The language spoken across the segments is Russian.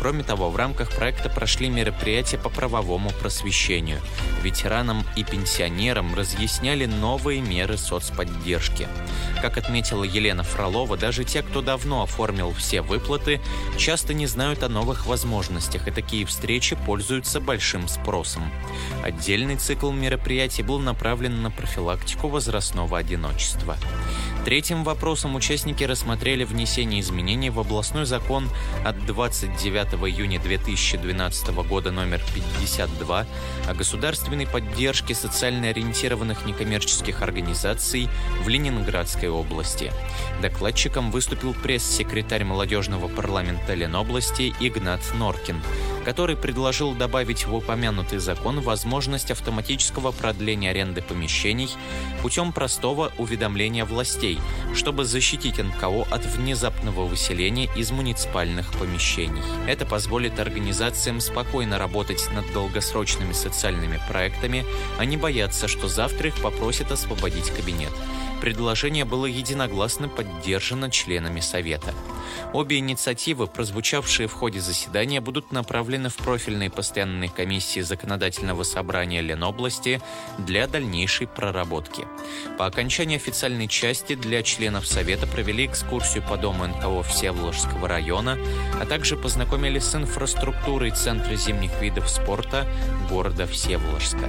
Кроме того, в рамках проекта прошли мероприятия по правовому просвещению. Ветеранам и пенсионерам разъясняли новые меры соцподдержки. Как отметила Елена Фролова, даже те, кто давно оформил все выплаты, часто не знают о новых возможностях, и такие встречи пользуются большим спросом. Отдельный цикл мероприятий был направлен на профилактику возрастного одиночества. Третьим вопросом участники рассмотрели внесение изменений в областной закон от 29 июня 2012 года номер 52 о государственной поддержке социально ориентированных некоммерческих организаций в Ленинградской области. Докладчиком выступил пресс-секретарь молодежного парламента Ленобласти Игнат Норкин, который предложил добавить в упомянутый закон возможность автоматического продления аренды помещений путем простого уведомления властей, чтобы защитить НКО от внезапного выселения из муниципальных помещений. Это позволит организациям спокойно работать над долгосрочными социальными проектами, а не бояться, что завтра их попросят освободить кабинет. Предложение было единогласно поддержано членами Совета. Обе инициативы, прозвучавшие в ходе заседания, будут направлены в профильные постоянные комиссии Законодательного собрания Ленобласти для дальнейшей проработки. По окончании официальной части для членов Совета провели экскурсию по дому НКО Всеволожского района, а также познакомили с инфраструктурой Центра зимних видов спорта города Всеволожска.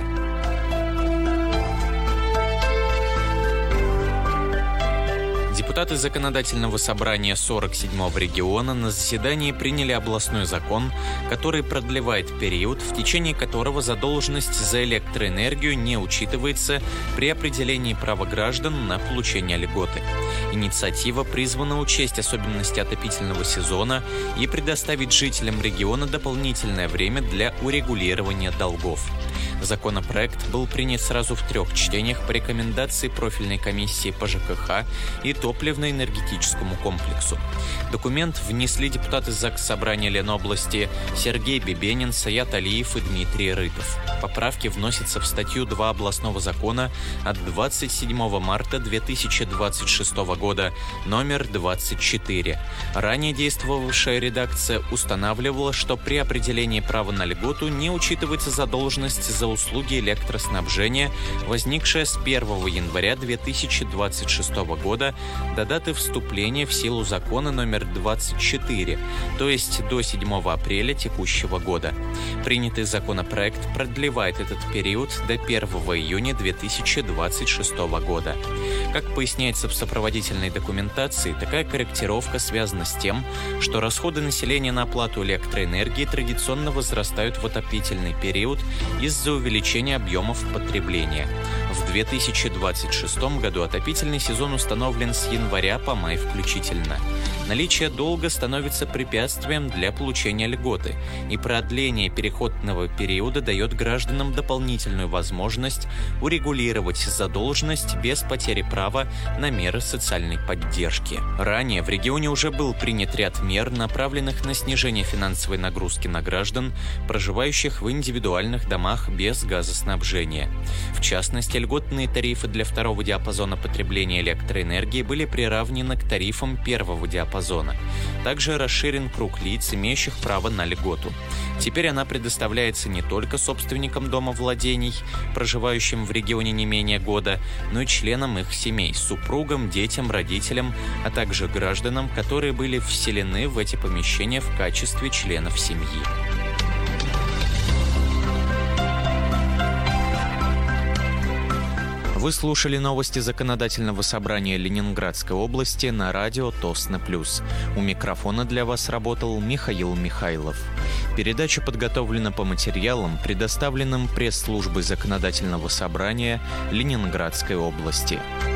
Депутаты Законодательного собрания 47-го региона на заседании приняли областной закон, который продлевает период, в течение которого задолженность за электроэнергию не учитывается при определении права граждан на получение льготы. Инициатива призвана учесть особенности отопительного сезона и предоставить жителям региона дополнительное время для урегулирования долгов. Законопроект был принят сразу в 3 чтениях по рекомендации профильной комиссии по ЖКХ и топливно-энергетическому комплексу. Документ внесли депутаты Заксобрания Ленобласти Сергей Бебенин, Саят Алиев и Дмитрий Рытов. Поправки вносятся в статью 2 областного закона от 27 марта 2026 года номер 24. Ранее действовавшая редакция устанавливала, что при определении права на льготу не учитывается задолженность за услуги электроснабжения, возникшая с 1 января 2026 года до даты вступления в силу закона номер 24, то есть до 7 апреля текущего года. Принятый законопроект продлевает этот период до 1 июня 2026 года. Как поясняется в сопроводительной документации, такая корректировка связана с тем, что расходы населения на оплату электроэнергии традиционно возрастают в отопительный период из-за увеличения объемов потребления. В 2026 году отопительный сезон установлен с января по май включительно. Наличие долга становится препятствием для получения льготы, и продление переходного периода дает гражданам дополнительную возможность урегулировать задолженность без потери права на меры социальной поддержки. Ранее в регионе уже был принят ряд мер, направленных на снижение финансовой нагрузки на граждан, проживающих в индивидуальных домах без газоснабжения. В частности, льготные тарифы для 2-го диапазона потребления электроэнергии были приравнены к тарифам 1-го диапазона. Также расширен круг лиц, имеющих право на льготу. Теперь она предоставляется не только собственникам домовладений, проживающим в регионе не менее года, но и членам их семей, супругам, детям, родителям, а также гражданам, которые были вселены в эти помещения в качестве членов семьи. Вы слушали новости Законодательного собрания Ленинградской области на радио Тосно Плюс. У микрофона для вас работал Михаил Михайлов. Передача подготовлена по материалам, предоставленным пресс-службой Законодательного собрания Ленинградской области.